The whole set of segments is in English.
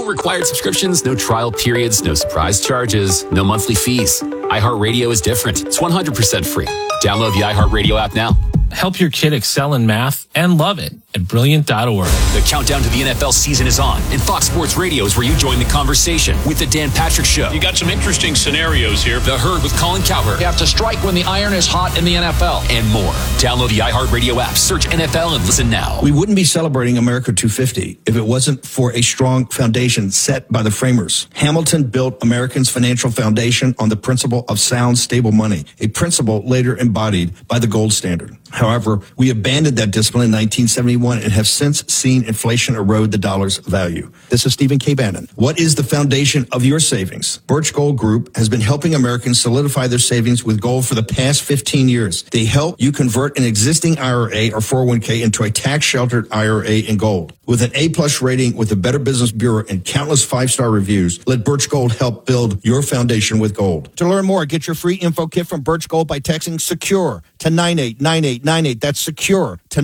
No required subscriptions, no trial periods, no surprise charges, no monthly fees. iHeartRadio is different. It's 100% free. Download the iHeartRadio app now. Help your kid excel in math and love it at Brilliant.org. The countdown to the NFL season is on, and Fox Sports Radio is where you join the conversation with the Dan Patrick Show. You got some interesting scenarios here. The Herd with Colin Cowherd. You have to strike when the iron is hot in the NFL. And more. Download the iHeartRadio app, search NFL, and listen now. We wouldn't be celebrating America 250 if it wasn't for a strong foundation set by the framers. Hamilton built Americans' financial foundation on the principle of sound, stable money, a principle later embodied by the gold standard. However, we abandoned that discipline in 1971 and have since seen inflation erode the dollar's value. This is Stephen K. Bannon. What is the foundation of your savings? Birch Gold Group has been helping Americans solidify their savings with gold for the past 15 years. They help you convert an existing IRA or 401k into a tax-sheltered IRA in gold. With an A-plus rating with the Better Business Bureau and countless five-star reviews, let Birch Gold help build your foundation with gold. To learn more, get your free info kit from Birch Gold by texting SECURE to 989898. That's SECURE to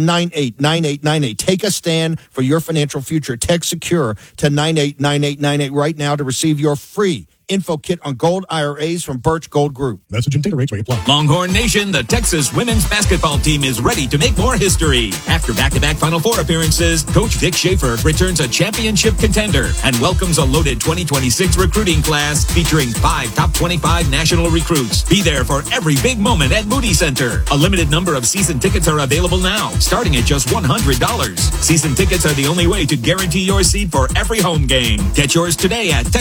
989898. Take a stand for your financial future. Text SECURE to 989898 right now to receive your free info kit on gold IRAs from Birch Gold Group. Message and data rates may apply. Longhorn Nation, the Texas women's basketball team is ready to make more history. After back-to-back Final Four appearances, Coach Vic Schaefer returns a championship contender and welcomes a loaded 2026 recruiting class featuring 5 top 25 national recruits. Be there for every big moment at Moody Center. A limited number of season tickets are available now, starting at just $100. Season tickets are the only way to guarantee your seat for every home game. Get yours today at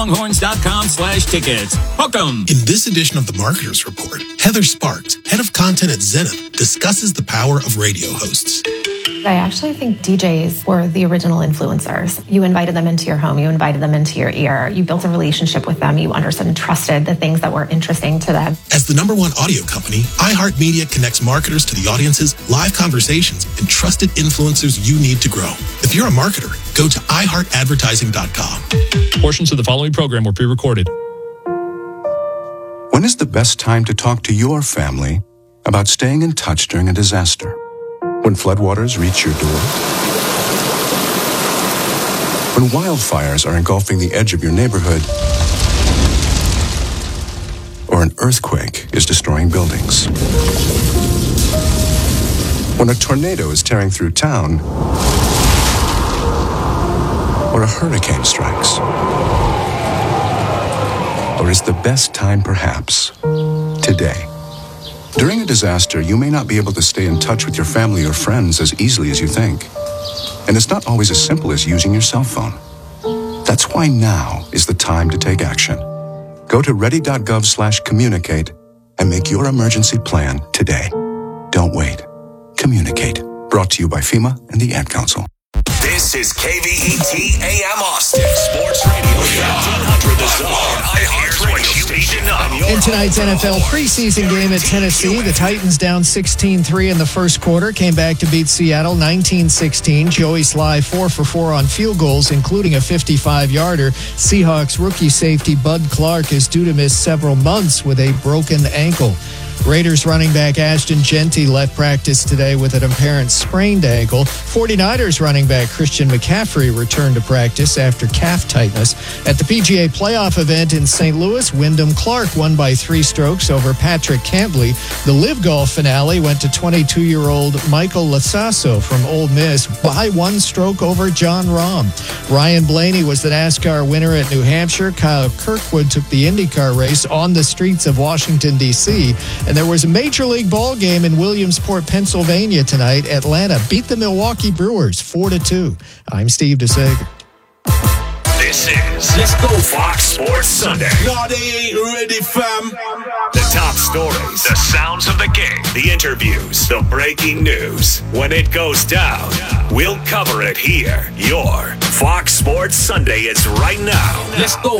TexasLonghorns.com/tickets. Welcome. In this edition of the Marketers Report, Heather Sparks, head of content at Zenith, discusses the power of radio hosts. I actually think DJs were the original influencers. You invited them into your home. You invited them into your ear. You built a relationship with them. You understood and trusted the things that were interesting to them. As the #1 audio company, iHeartMedia connects marketers to the audiences, live conversations, and trusted influencers you need to grow. If you're a marketer, go to iHeartAdvertising.com. Portions of the following program were pre-recorded. When is the best time to talk to your family about staying in touch during a disaster? When floodwaters reach your door? When wildfires are engulfing the edge of your neighborhood? Or an earthquake is destroying buildings? When a tornado is tearing through town? Or a hurricane strikes? Or is the best time perhaps today? During a disaster, you may not be able to stay in touch with your family or friends as easily as you think. And it's not always as simple as using your cell phone. That's why now is the time to take action. Go to ready.gov/communicate and make your emergency plan today. Don't wait. Communicate. Brought to you by FEMA and the Ad Council. This is KVET AM Austin, Sports Radio 1500 The Zone, iHeartRadio Station 9. In tonight's NFL preseason game at Tennessee, the Titans down 16-3 in the first quarter, came back to beat Seattle 19-16. Joey Sly 4 for 4 on field goals, including a 55-yarder. Seahawks rookie safety Bud Clark is due to miss several months with a broken ankle. Raiders running back Ashton Jeanty left practice today with an apparent sprained ankle. 49ers running back Christian McCaffrey returned to practice after calf tightness. At the PGA playoff event in St. Louis, Wyndham Clark won by 3 strokes over Patrick Cantley. The Live Golf finale went to 22-year-old Michael Lasasso from Ole Miss by 1 stroke over John Rahm. Ryan Blaney was the NASCAR winner at New Hampshire. Kyle Kirkwood took the IndyCar race on the streets of Washington, D.C., and there was a Major League ball game in Williamsport, Pennsylvania tonight. Atlanta beat the Milwaukee Brewers 4-2. I'm Steve DeSager. This is Let's Go Fox Sports Sunday. No, they ain't ready, fam. The top stories, the sounds of the game, the interviews, the breaking news. When it goes down, we'll cover it here. Your Fox Sports Sunday is right now. Let's go.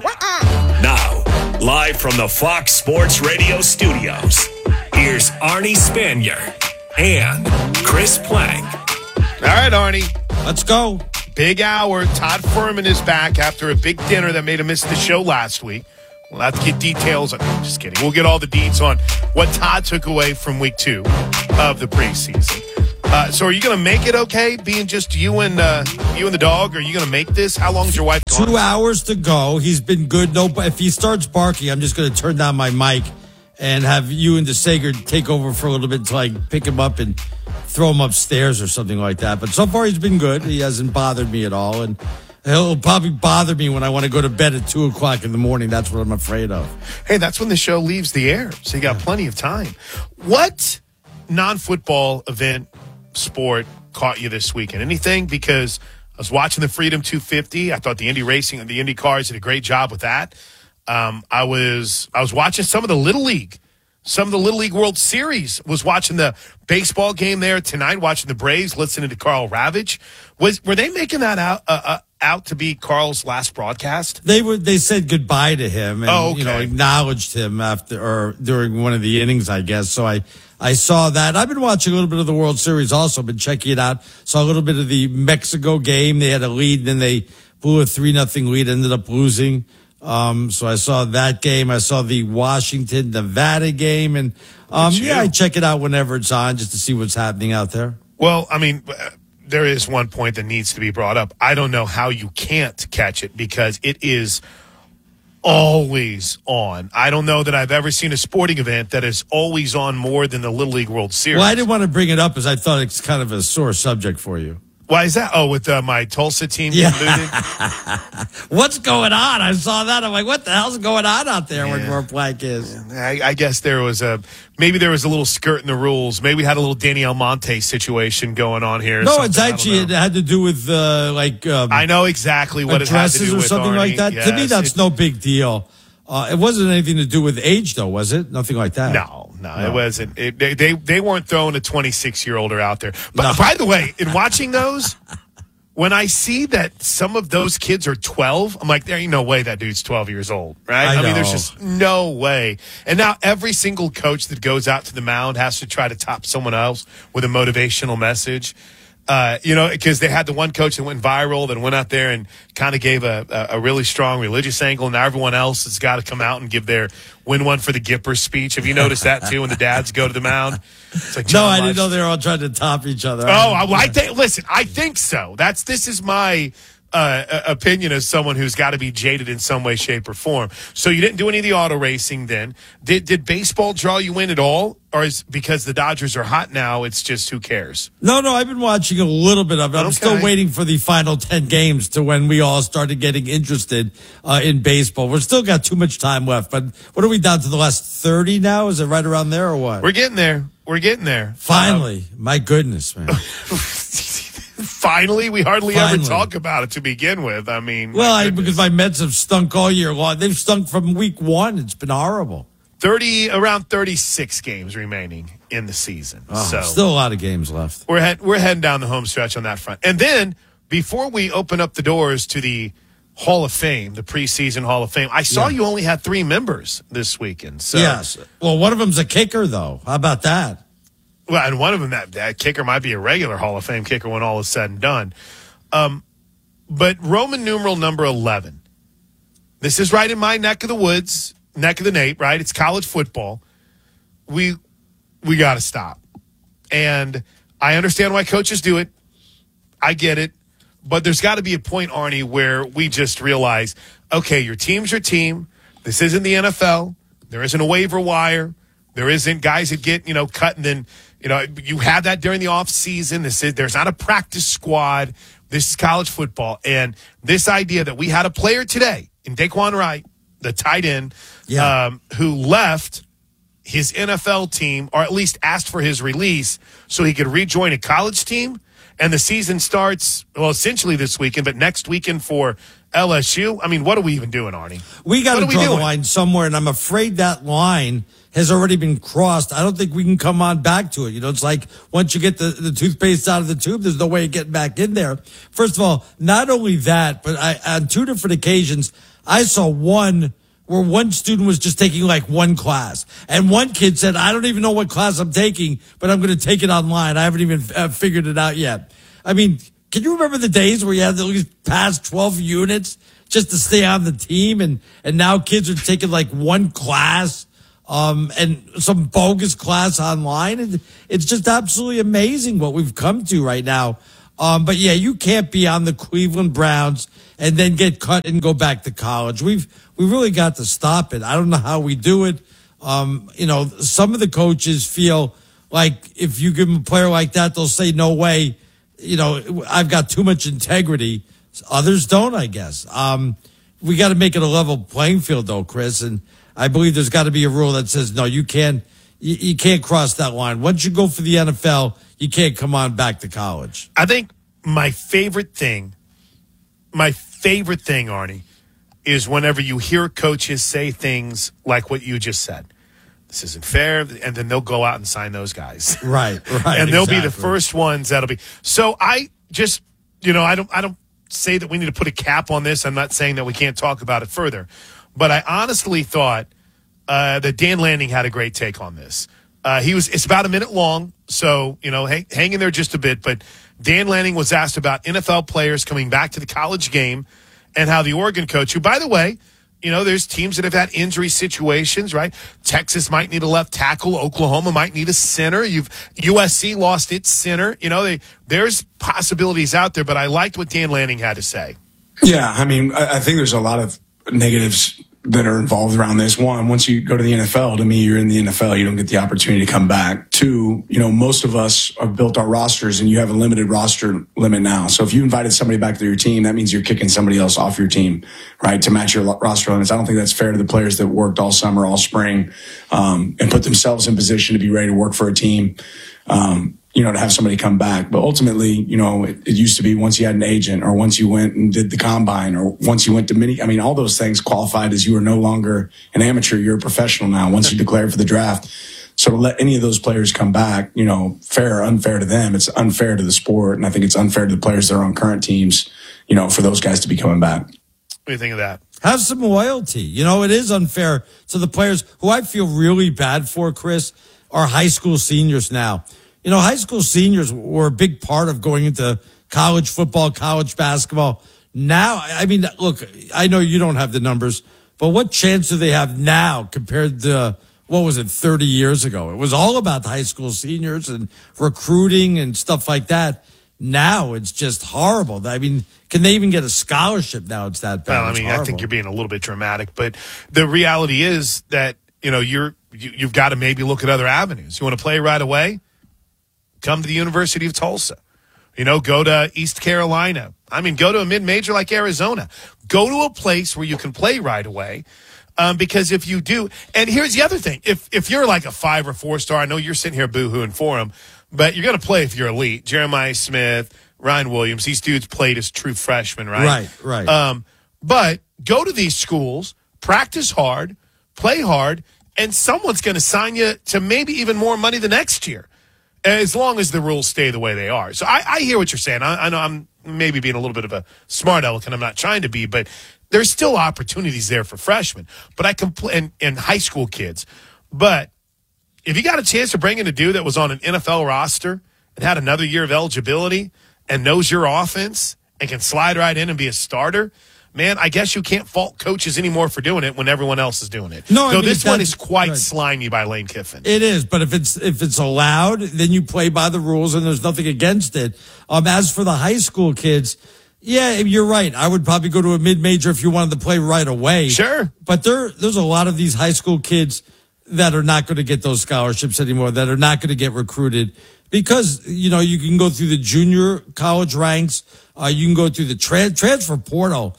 Now, live from the Fox Sports Radio studios, here's Arnie Spanier and Chris Plank. All right, Arnie, let's go. Big hour. Todd Furman is back after a big dinner that made him miss the show last week. We'll have to get details. Just kidding. We'll get all the deets on what Todd took away from week 2 of the preseason. So are you going to make it okay, being just you and the dog? Are you going to make this? How long is your wife gone? 2 hours to go. He's been good. No, if he starts barking, I'm just going to turn down my mic and have you and DeSager take over for a little bit until I pick him up and throw him upstairs or something like that. But so far, he's been good. He hasn't bothered me at all. And he'll probably bother me when I want to go to bed at 2 o'clock in the morning. That's what I'm afraid of. Hey, that's when the show leaves the air. So you got plenty of time. What non-football event, sport caught you this weekend? Anything? Because I was watching the Freedom 250. I thought the Indy Racing and the Indy Cars did a great job with that. I was watching some of the Little League World Series. Was watching the baseball game there tonight. Watching the Braves. Listening to Carl Ravitch. Were they making that out to be Carl's last broadcast? They said goodbye to him and okay. acknowledged him after or during one of the innings, I guess. So I saw that. I've been watching a little bit of the World Series also, been checking it out. Saw a little bit of the Mexico game. They had a lead, and then they blew a 3-0 lead, ended up losing. So I saw that game. I saw the Washington, Nevada game. And, I check it out whenever it's on just to see what's happening out there. Well, I mean, there is one point that needs to be brought up. I don't know how you can't catch it because it is always on. I don't know that I've ever seen a sporting event that is always on more than the Little League World Series. Well, I didn't want to bring it up because I thought it's kind of a sore subject for you. Why is that? Oh, with my Tulsa team getting booted? What's going on? I saw that. I'm like, what the hell's going on out there where North Plank is? I guess there was maybe there was a little skirt in the rules. Maybe we had a little Danny Almonte situation going on here. No, it's actually it had to do with I know exactly what it had to do or with, something Arnie. like that. Yes, to me, that's no big deal. It wasn't anything to do with age, though, was it? Nothing like that. No, it wasn't. They weren't throwing a 26-year-older out there. But by the way, in watching those, when I see that some of those kids are 12, I'm like, there ain't no way that dude's 12 years old, right? I mean, there's just no way. And now every single coach that goes out to the mound has to try to top someone else with a motivational message. Because they had the one coach that went viral that went out there and kind of gave a really strong religious angle. Now everyone else has got to come out and give their win one for the Gipper speech. Have you noticed that too when the dads go to the mound? It's like, no, I didn't know they were all trying to top each other. I think so. This is my opinion as someone who's got to be jaded in some way, shape, or form. So you didn't do any of the auto racing then. Did baseball draw you in at all? Or is because the Dodgers are hot now, it's just who cares? No, I've been watching a little bit of it. I'm still waiting for the final 10 games to when we all started getting interested in baseball. We're still got too much time left, but what are we down to the last 30 now? Is it right around there or what? We're getting there. Finally. My goodness, man. Finally, we hardly ever talk about it to begin with. I mean, because my Mets have stunk all year long. They've stunk from week one. It's been horrible. Around 36 games remaining in the season. So still a lot of games left. We're heading down the home stretch on that front. And then before we open up the doors to the Hall of Fame, the preseason Hall of Fame, I saw you only had 3 members this weekend. So. Yes. Well, one of them's a kicker, though. How about that? Well, and one of them, that kicker might be a regular Hall of Fame kicker when all is said and done. But Roman numeral number 11. This is right in my neck of the woods, neck of the nape, right? It's college football. We got to stop. And I understand why coaches do it. I get it. But there's got to be a point, Arnie, where we just realize, okay, your team's your team. This isn't the NFL. There isn't a waiver wire. There isn't guys that get, cut and then, you have that during the off season. There's not a practice squad. This is college football. And this idea that we had a player today in Daquan Wright, the tight end, who left his NFL team, or at least asked for his release so he could rejoin a college team. And the season starts, essentially this weekend, but next weekend for LSU. I mean, what are we even doing, Arnie? We got to draw the line somewhere, and I'm afraid that line has already been crossed. I don't think we can come on back to it. It's like once you get the toothpaste out of the tube, there's no way of getting back in there. First of all, not only that, but on 2 different occasions, I saw one where one student was just taking like one class. And one kid said, I don't even know what class I'm taking, but I'm going to take it online. I haven't even figured it out yet. I mean, can you remember the days where you had to at least pass 12 units just to stay on the team? And now kids are taking like one class. and some bogus class online. And it's just absolutely amazing what we've come to right now. But yeah, you can't be on the Cleveland Browns and then get cut and go back to college. We really got to stop it. I don't know how we do it. Some of the coaches feel like if you give them a player like that, they'll say, no way, I've got too much integrity. Others don't, I guess. We got to make it a level playing field, though, Chris. And I believe there's got to be a rule that says, no, you can't cross that line. Once you go for the NFL, you can't come on back to college. I think my favorite thing, Arnie, is whenever you hear coaches say things like what you just said. This isn't fair, and then they'll go out and sign those guys. Right. And they'll be the first ones that'll be. So I just, I don't say that we need to put a cap on this. I'm not saying that we can't talk about it further. But I honestly thought that Dan Lanning had a great take on this. It's about a minute long, so, hang in there just a bit. But Dan Lanning was asked about NFL players coming back to the college game and how the Oregon coach, who, by the way, there's teams that have had injury situations, right? Texas might need a left tackle. Oklahoma might need a center. USC lost its center. There's possibilities out there, but I liked what Dan Lanning had to say. Yeah, I think there's a lot of negatives that are involved around this. One, once you go to the NFL, to me, you're in the NFL. You don't get the opportunity to come back. Two, most of us have built our rosters and you have a limited roster limit now. So if you invited somebody back to your team, that means you're kicking somebody else off your team, right? To match your roster limits. I don't think that's fair to the players that worked all summer, all spring, and put themselves in position to be ready to work for a team. To have somebody come back. But ultimately, it used to be once you had an agent or once you went and did the combine or once you went to all those things qualified as you were no longer an amateur, you're a professional now once you declared for the draft. So to let any of those players come back, fair or unfair to them, it's unfair to the sport. And I think it's unfair to the players that are on current teams, for those guys to be coming back. What do you think of that? Have some loyalty. It is unfair to the players who I feel really bad for, Chris, are high school seniors now. High school seniors were a big part of going into college football, college basketball. Now, look, I know you don't have the numbers, but what chance do they have now compared to, 30 years ago? It was all about the high school seniors and recruiting and stuff like that. Now it's just horrible. Can they even get a scholarship now? It's that bad. Well, I think you're being a little bit dramatic, but the reality is that, you've got to maybe look at other avenues. You want to play right away? Come to the University of Tulsa. Go to East Carolina. Go to a mid-major like Arizona. Go to a place where you can play right away. Because if you do, and here's the other thing. If you're like a 5 or 4 star, I know you're sitting here boo-hooing for them, but you're going to play if you're elite. Jeremiah Smith, Ryan Williams, these dudes played as true freshmen, right? Right. But go to these schools, practice hard, play hard, and someone's going to sign you to maybe even more money the next year. As long as the rules stay the way they are. So I hear what you're saying. I know I'm maybe being a little bit of a smart aleck, and I'm not trying to be, but there's still opportunities there for freshmen. But and high school kids. But if you got a chance to bring in a dude that was on an NFL roster and had another year of eligibility and knows your offense and can slide right in and be a starter, man, I guess you can't fault coaches anymore for doing it when everyone else is doing it. No, this one is quite slimy by Lane Kiffin. It is, but if it's allowed, then you play by the rules and there's nothing against it. As for the high school kids, yeah, you're right. I would probably go to a mid-major if you wanted to play right away. Sure. But there's a lot of these high school kids that are not going to get those scholarships anymore, that are not going to get recruited because, you can go through the junior college ranks. You can go through the transfer portal.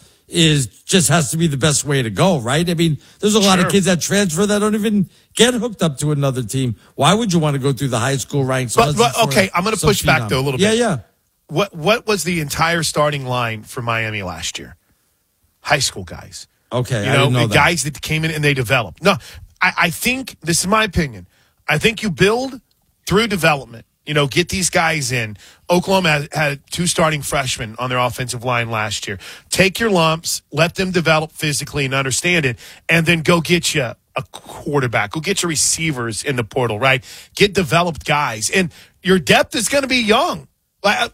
Has to be the best way to go, right? There's a lot of kids that transfer that don't even get hooked up to another team. Why would you want to go through the high school ranks? But okay, I'm going to push back though a little bit. Yeah. What was the entire starting line for Miami last year? High school guys. Okay, I didn't know the guys that came in and they developed. No, I think this is my opinion. I think you build through development. Get these guys in. Oklahoma had 2 starting freshmen on their offensive line last year. Take your lumps, let them develop physically and understand it, and then go get you a quarterback. Go get your receivers in the portal, right? Get developed guys. And your depth is going to be young. I'm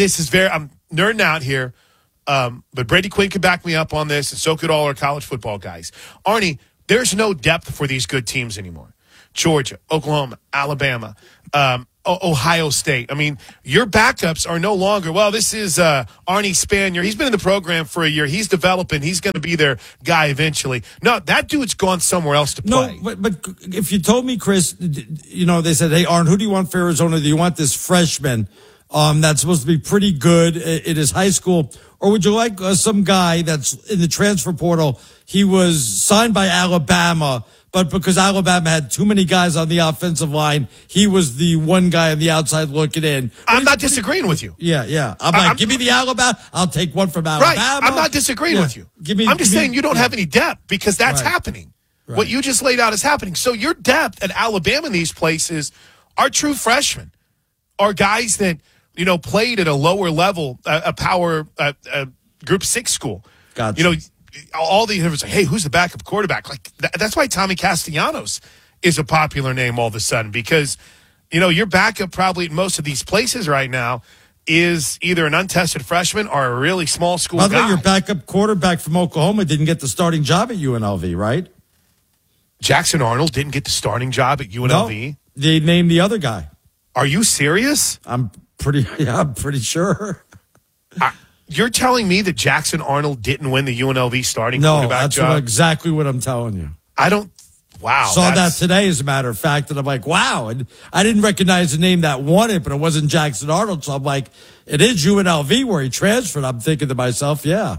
nerding out here, but Brady Quinn could back me up on this, and so could all our college football guys. Arnie, there's no depth for these good teams anymore. Georgia, Oklahoma, Alabama, Ohio State. I mean, your backups are no longer, well, this is Arnie Spanier. He's been in the program for a year. He's developing. He's going to be their guy eventually. No, that dude's gone somewhere else to play. No, but if you told me, Chris, they said, hey, Arn, who do you want for Arizona? Do you want this freshman that's supposed to be pretty good in his high school? Or would you like some guy that's in the transfer portal? He was signed by Alabama, but because Alabama had too many guys on the offensive line, he was the one guy on the outside looking in. I'm not disagreeing with you. Yeah. I'm give me the Alabama. I'll take one from Alabama. Right. I'm not disagreeing with you. I'm just saying you don't have any depth because that's happening. Right. What you just laid out is happening. So your depth at Alabama in these places are true freshmen, are guys that, played at a lower level, a power Group 6 school. Gotcha. All the like, hey, who's the backup quarterback? Like that's why Tommy Castellanos is a popular name all of a sudden because, your backup probably at most of these places right now is either an untested freshman or a really small school guy. By the way, your backup quarterback from Oklahoma didn't get the starting job at UNLV, right? Jackson Arnold didn't get the starting job at UNLV? No, they named the other guy. Are you serious? I'm pretty sure. You're telling me that Jackson Arnold didn't win the UNLV starting quarterback job? No, that's exactly what I'm telling you. Wow. Saw that today, as a matter of fact, and I'm like, wow. And I didn't recognize the name that won it, but it wasn't Jackson Arnold. So I'm like, it is UNLV where he transferred. I'm thinking to myself, yeah.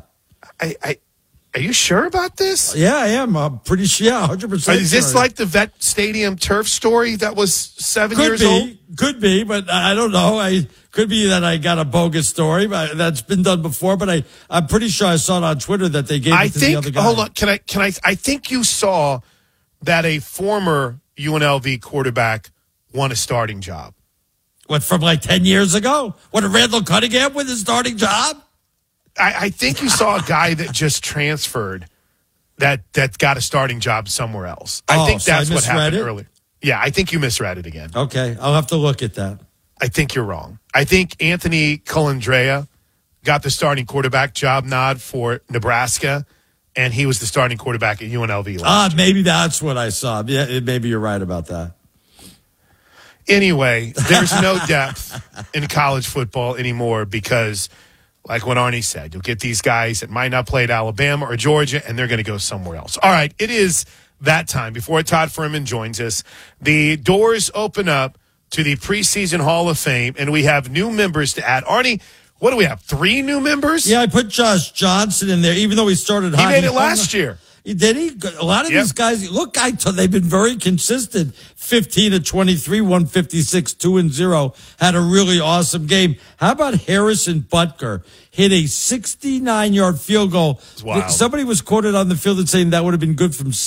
Are you sure about this? Yeah, I am. I'm pretty sure. Yeah, 100%. Is this like the Vet Stadium turf story that was 7 years old? Could be, but I don't know. Could be that I got a bogus story, but that's been done before. But I'm pretty sure I saw it on Twitter that they gave it to the other guy. Hold on. I think you saw that a former UNLV quarterback won a starting job. What, from like 10 years ago? What, did Randall Cunningham win his starting job? I think you saw a guy that just transferred that got a starting job somewhere else. I think that's what happened earlier. Yeah, I think you misread it again. Okay, I'll have to look at that. I think you're wrong. I think Anthony Colandrea got the starting quarterback job nod for Nebraska, and he was the starting quarterback at UNLV last year. Maybe that's what I saw. Yeah, maybe you're right about that. Anyway, there's no depth in college football anymore because, like what Arnie said, you'll get these guys that might not play at Alabama or Georgia, and they're going to go somewhere else. All right, it is that time. Before Todd Furman joins us, the doors open up to the preseason Hall of Fame, and we have new members to add. Arnie, what do we have, 3 new members? Yeah, I put Josh Johnson in there, even though he started high. He made it last year. Did he? A lot of these guys, look, they've been very consistent. 15 of 23, 156, 2-0. Had a really awesome game. How about Harrison Butker? Hit a 69-yard field goal. Wow. Somebody was quoted on the field as saying that would have been good from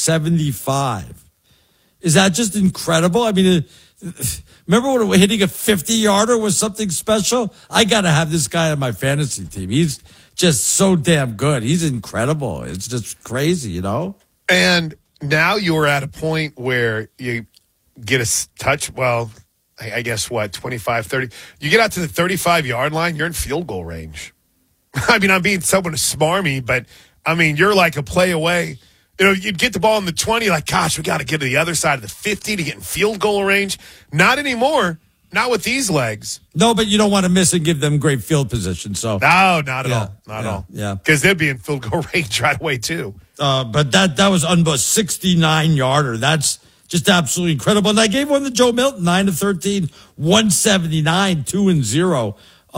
75. Is that just incredible? I mean, remember when hitting a 50-yarder was something special? I got to have this guy on my fantasy team. He's just so damn good. He's incredible. It's just crazy, And now you're at a point where you get a touch, well, I guess 25, 30. You get out to the 35-yard line, you're in field goal range. I mean, I'm being someone smarmy, but, I mean, you're like a play away. You'd get the ball in the 20, like, gosh, we got to get to the other side of the 50 to get in field goal range. Not anymore. Not with these legs. No, but you don't want to miss and give them great field position. So no, not at all. Not at all. Yeah, because they'd be in field goal range right away too. But that was 69-yarder. That's just absolutely incredible. And I gave one to Joe Milton, 9 of 13, 179, 2-0.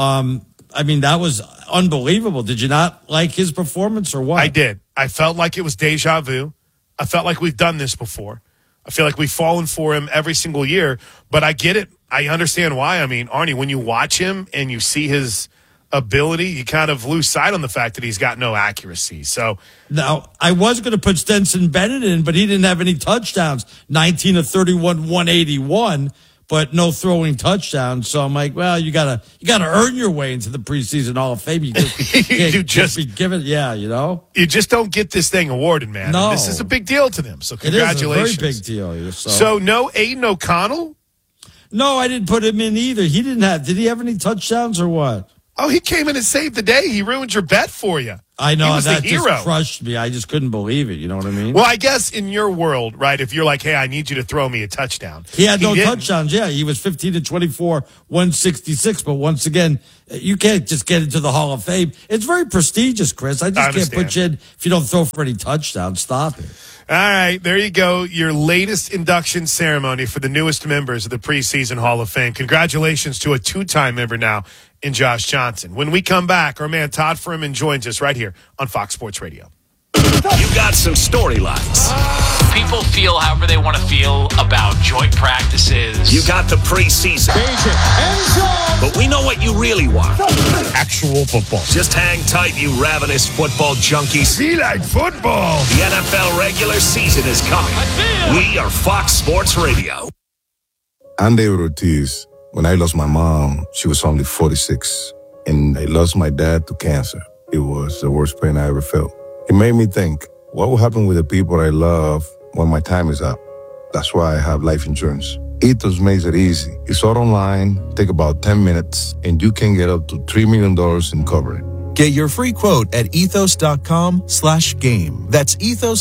I mean, that was unbelievable. Did you not like his performance or what? I did. I felt like it was deja vu. I felt like we've done this before. I feel like we've fallen for him every single year, but I get it. I understand why. I mean, Arnie, when you watch him and you see his ability, you kind of lose sight on the fact that he's got no accuracy. So now I was going to put Stenson Bennett in, but he didn't have any touchdowns. 19 of 31, 181, but no throwing touchdowns. So I'm like, well, you gotta earn your way into the preseason Hall of Fame. You just be given, You just don't get this thing awarded, man. No, and this is a big deal to them. So congratulations. It is a very big deal. So no Aiden O'Connell? No, I didn't put him in either. Did he have any touchdowns or what? Oh, he came in and saved the day. He ruined your bet for you. I know, He was that the hero. just crushed me. I just couldn't believe it. You know what I mean? Well, I guess in your world, right, if you're like, hey, I need you to throw me a touchdown. He had no didn't. touchdowns. Yeah, he was 15 to 24, 166. But once again, you can't just get into the Hall of Fame. It's very prestigious, Chris. I just can't put you in if you don't throw for any touchdowns. Stop it. All right, there you go. Your latest induction ceremony for the newest members of the preseason Hall of Fame. Congratulations to a 2-time member now in Josh Johnson. When we come back, our man Todd Furman joins us right here on Fox Sports Radio. You got some storylines. People feel however they want to feel about joint practices. You got the preseason. But we know what you really want. Actual football. Just hang tight, you ravenous football junkies. Be like football. The NFL regular season is coming. We are Fox Sports Radio. I'm David Ortiz. When I lost my mom, she was only 46. And I lost my dad to cancer. It was the worst pain I ever felt. It made me think, what will happen with the people I love when my time is up? That's why I have life insurance. Ethos makes it easy. It's all online, take about 10 minutes, and you can get up to $3 million in coverage. Get your free quote at ethos.com/game. That's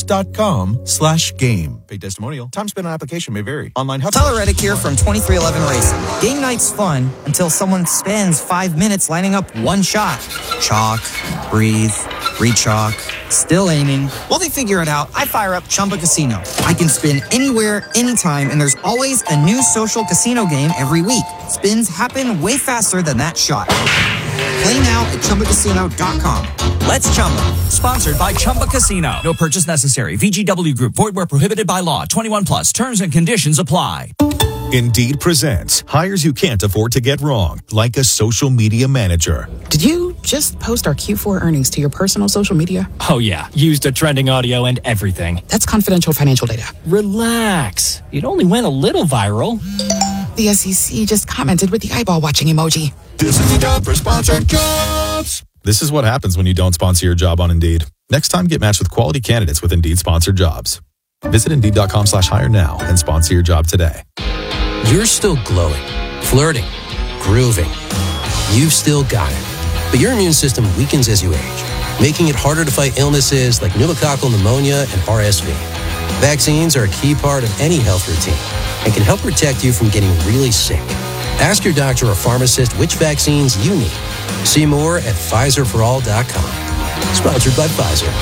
ethos.com/game. Paid testimonial. Time spent on application may vary. Online help. Tyler Reddick here from 2311 Racing. Game night's fun until someone spends 5 minutes lining up one shot. Chalk, breathe, re-chalk, still aiming. While they figure it out, I fire up Chumba Casino. I can spin anywhere, anytime, and there's always a new social casino game every week. Spins happen way faster than that shot. Play now at ChumbaCasino.com. Let's Chumba. Sponsored by Chumba Casino. No purchase necessary. VGW Group. Void where prohibited by law. 21 plus. Terms and conditions apply. Indeed presents hires you can't afford to get wrong, like a social media manager. Did you just post our Q4 earnings to your personal social media? Oh, yeah. Used a trending audio and everything. That's confidential financial data. Relax. It only went a little viral. The SEC just commented with the eyeball watching emoji. This is the job for sponsored jobs. This is what happens when you don't sponsor your job on Indeed. Next time, get matched with quality candidates with Indeed sponsored jobs. Visit Indeed.com/hire now and sponsor your job today. You're still glowing, flirting, grooving. You've still got it. But your immune system weakens as you age, making it harder to fight illnesses like pneumococcal pneumonia and RSV. Vaccines are a key part of any health routine and can help protect you from getting really sick. Ask your doctor or pharmacist which vaccines you need. See more at PfizerForAll.com. Sponsored by Pfizer.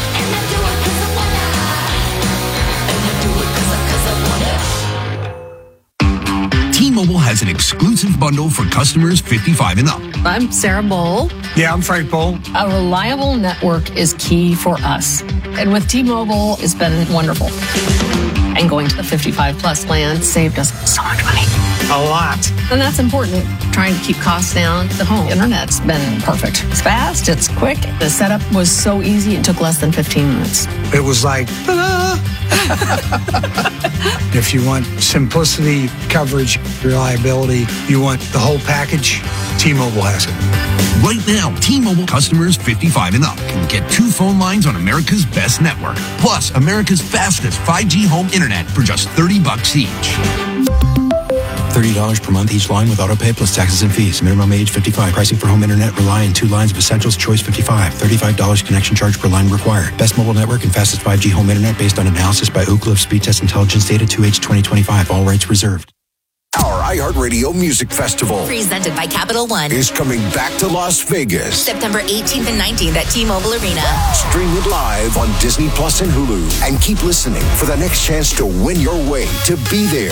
T-Mobile has an exclusive bundle for customers 55 and up. I'm Sarah Bowl. Yeah, I'm Frank Bowl. A reliable network is key for us. And with T-Mobile, it's been wonderful. And going to the 55 plus plan saved us so much money. A lot. And that's important. Trying to keep costs down. The home internet's been perfect. It's fast, it's quick. The setup was so easy, it took less than 15 minutes. It was like, ta-da! If you want simplicity, coverage, reliability, you want the whole package, T-Mobile has it. Right now, T-Mobile customers 55 and up can get 2 phone lines on America's best network, plus America's fastest 5G home internet for just $30 each. $30 per month each line with autopay plus taxes and fees. Minimum age 55. Pricing for home internet rely on 2 lines of essentials. Choice 55. $35 connection charge per line required. Best mobile network and fastest 5G home internet based on analysis by Ookla of Speed Test Intelligence data 2H 2025. All rights reserved. Our iHeartRadio Music Festival, presented by Capital One, is coming back to Las Vegas. September 18th and 19th at T-Mobile Arena. Stream it live on Disney Plus and Hulu. And keep listening for the next chance to win your way to be there